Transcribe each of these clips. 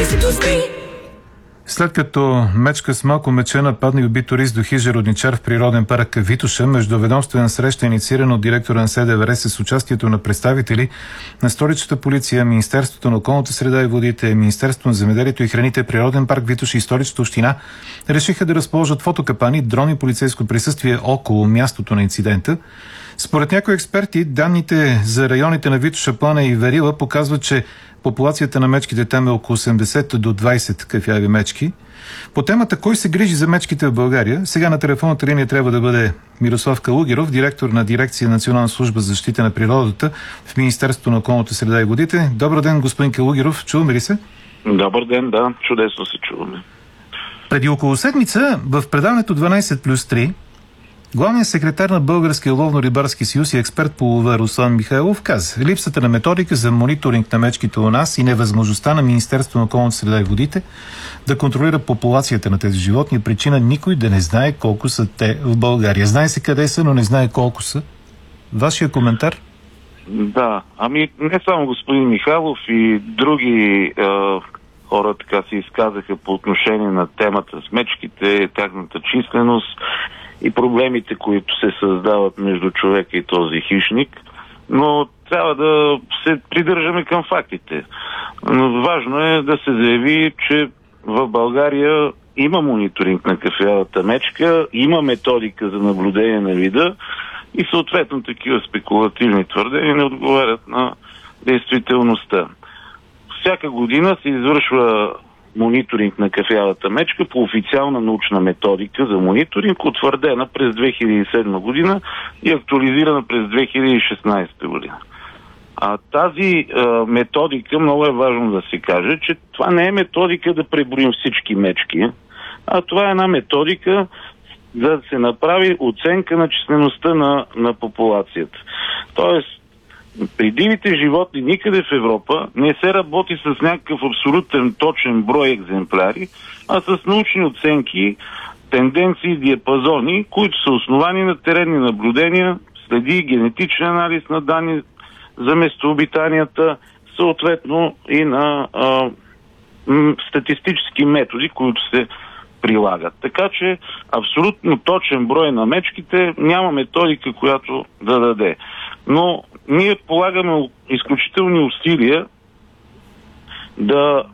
След като мечка с малко мече нападна и уби турист до хижа родничар в природен парк Витоша, междуведомствена среща, инициирана от директора на СДВР с участието на представители на Столичната полиция, Министерството на околната среда и водите, Министерството на земеделието и храните, Природен парк Витоша и Столичната община решиха да разположат фотокапани, дрони и полицейско присъствие около мястото на инцидента. Според някои експерти, данните за районите на Витоша, Плана и Верила показват, че популацията на мечките там е около 80 до 20 кафяви мечки. По темата кой се грижи за мечките в България, сега на телефонната линия трябва да бъде Мирослав Калугеров, директор на дирекция Национална служба за защита на природата в Министерството на околната среда и водите. Добър ден, господин Калугеров, чуваме ли се? Добър ден, да, чудесно се чуваме. Преди около седмица в предаването 12+3 главният секретар на Българския ловно-рибарски съюз и експерт по лова Руслан Михайлов каза: липсата на методика за мониторинг на мечките у нас и невъзможността на Министерството на околната среда и водите да контролира популацията на тези животни е причина никой да не знае колко са те в България. Знае се къде са, но не знае колко са. Вашия коментар? Да, не само господин Михайлов и други хора така се изказаха по отношение на темата с мечките, тяхната численост и проблемите, които се създават между човека и този хищник, но трябва да се придържаме към фактите. Но важно е да се заяви, че в България има мониторинг на кафявата мечка, има методика за наблюдение на вида и съответно такива спекулативни твърдения не отговарят на действителността. Всяка година се извършва мониторинг на кафявата мечка по официална научна методика за мониторинг, утвърдена през 2007 година и актуализирана през 2016 година. Тази методика, много е важно да се каже, че това не е методика да преброим всички мечки, а това е една методика да се направи оценка на числеността на популацията. Тоест, при дивите животни никъде в Европа не се работи с някакъв абсолютен точен брой екземпляри, а с научни оценки, тенденции, диапазони, които са основани на теренни наблюдения, следи генетичен анализ на данни за местообитанията, съответно и на статистически методи, които се прилагат. Така че абсолютно точен брой на мечките няма методика, която да даде. Но ние полагаме изключителни усилия да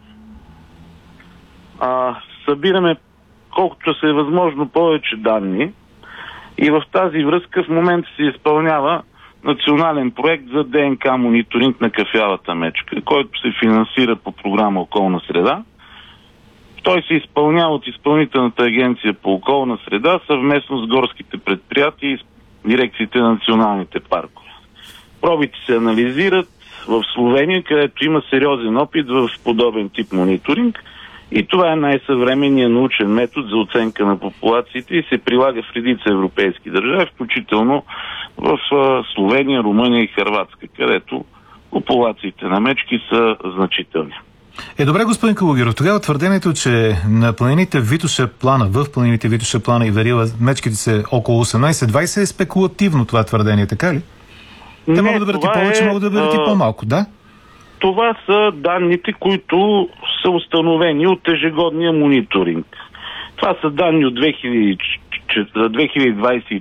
събираме колкото се е възможно повече данни и в тази връзка в момента се изпълнява национален проект за ДНК мониторинг на кафявата мечка, който се финансира по програма Околна среда. Той се изпълнява от Изпълнителната агенция по околна среда съвместно с горските предприятия и дирекциите на националните паркове. Пробите се анализират в Словения, където има сериозен опит в подобен тип мониторинг и това е най-съвременният научен метод за оценка на популациите и се прилага в редица европейски държави, включително в Словения, Румъния и Хърватска, където популациите на мечки са значителни. Добре, господин Калугеров, тогава твърдението, че на планините Витоша, Плана и Верила мечките са около 18-20 е спекулативно това твърдение, така ли? Те могат да бъдат и повече, могат да бъдат и по-малко, да? Това са данните, които са установени от ежегодния мониторинг. Това са данни от 2024